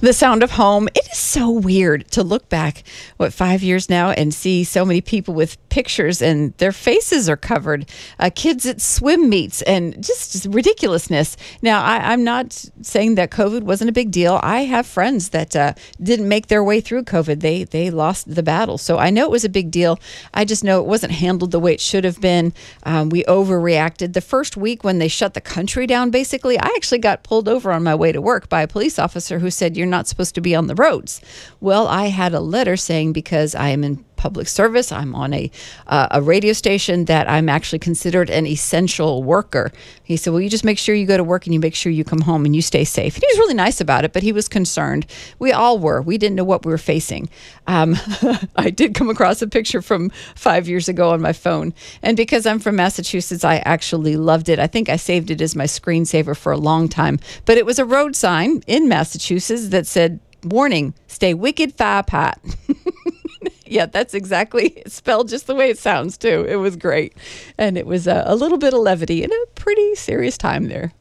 The Sound of Home. It is so weird to look back, 5 years now, and see so many people with pictures and their faces are covered. Kids at swim meets and just ridiculousness. Now, I'm not saying that COVID wasn't a big deal. I have friends that didn't make their way through COVID. They lost the battle. So I know it was a big deal. I just know it wasn't handled the way it should have been. We overreacted. The first week when they shut the country down, basically, I actually got pulled over on my way to work by a police officer who said, "You're not supposed to be on the roads." Well, I had a letter saying because I am in public service, I'm on a radio station, that I'm actually considered an essential worker. He said, "Well, you just make sure you go to work and you make sure you come home and you stay safe." And he was really nice about it, but he was concerned. We all were. We didn't know what we were facing. I did come across a picture from 5 years ago on my phone. And because I'm from Massachusetts, I actually loved it. I think I saved it as my screensaver for a long time. But it was a road sign in Massachusetts that said, "Warning, stay wicked far apart." Yeah, that's exactly spelled just the way it sounds, too. It was great. And it was a little bit of levity in a pretty serious time there.